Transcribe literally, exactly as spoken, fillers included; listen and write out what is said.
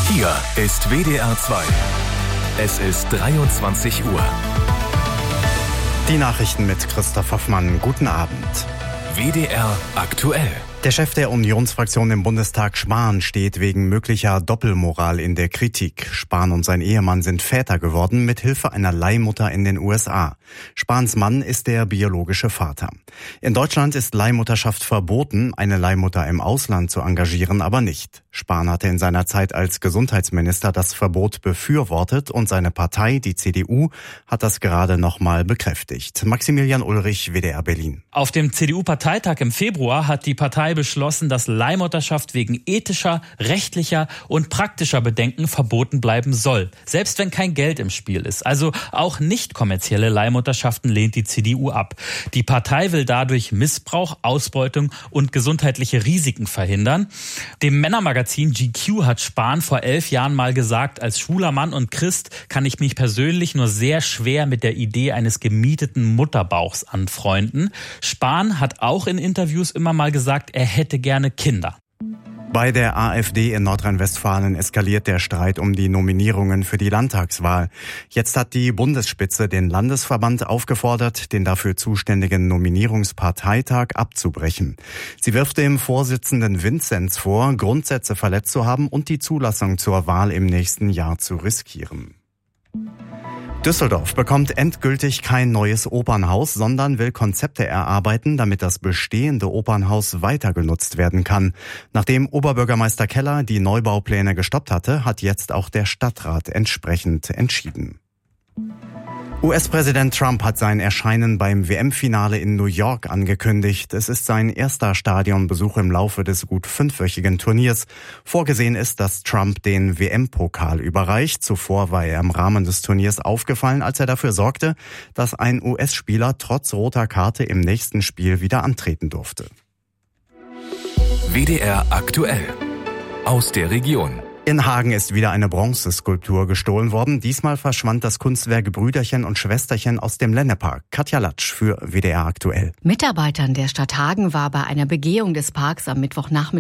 Hier ist W D R zwei. Es ist dreiundzwanzig Uhr. Die Nachrichten mit Christoph Hoffmann. Guten Abend. W D R aktuell. Der Chef der Unionsfraktion im Bundestag, Spahn, steht wegen möglicher Doppelmoral in der Kritik. Spahn und sein Ehemann sind Väter geworden, mit Hilfe einer Leihmutter in den U S A. Spahns Mann ist der biologische Vater. In Deutschland ist Leihmutterschaft verboten, eine Leihmutter im Ausland zu engagieren aber nicht. Spahn hatte in seiner Zeit als Gesundheitsminister das Verbot befürwortet und seine Partei, die C D U, hat das gerade nochmal bekräftigt. Maximilian Ulrich, W D R Berlin. Auf dem C D U-Parteitag im Februar hat die Partei beschlossen, dass Leihmutterschaft wegen ethischer, rechtlicher und praktischer Bedenken verboten bleiben soll. Selbst wenn kein Geld im Spiel ist. Also auch nicht kommerzielle Leihmutterschaften lehnt die C D U ab. Die Partei will dadurch Missbrauch, Ausbeutung und gesundheitliche Risiken verhindern. Dem Männermagazin G Q hat Spahn vor elf Jahren mal gesagt, als schwuler Mann und Christ kann ich mich persönlich nur sehr schwer mit der Idee eines gemieteten Mutterbauchs anfreunden. Spahn hat auch in Interviews immer mal gesagt, er hätte gerne Kinder. Bei der AfD in Nordrhein-Westfalen eskaliert der Streit um die Nominierungen für die Landtagswahl. Jetzt hat die Bundesspitze den Landesverband aufgefordert, den dafür zuständigen Nominierungsparteitag abzubrechen. Sie wirft dem Vorsitzenden Vinzenz vor, Grundsätze verletzt zu haben und die Zulassung zur Wahl im nächsten Jahr zu riskieren. Düsseldorf bekommt endgültig kein neues Opernhaus, sondern will Konzepte erarbeiten, damit das bestehende Opernhaus weiter genutzt werden kann. Nachdem Oberbürgermeister Keller die Neubaupläne gestoppt hatte, hat jetzt auch der Stadtrat entsprechend entschieden. U S-Präsident Trump hat sein Erscheinen beim W M-Finale in New York angekündigt. Es ist sein erster Stadionbesuch im Laufe des gut fünfwöchigen Turniers. Vorgesehen ist, dass Trump den W M-Pokal überreicht. Zuvor war er im Rahmen des Turniers aufgefallen, als er dafür sorgte, dass ein U S-Spieler trotz roter Karte im nächsten Spiel wieder antreten durfte. W D R aktuell. Aus der Region. In Hagen ist wieder eine Bronzeskulptur gestohlen worden. Diesmal verschwand das Kunstwerk Brüderchen und Schwesterchen aus dem Lennepark. Katja Latsch für W D R aktuell. Mitarbeitern der Stadt Hagen war bei einer Begehung des Parks am Mittwochnachmittag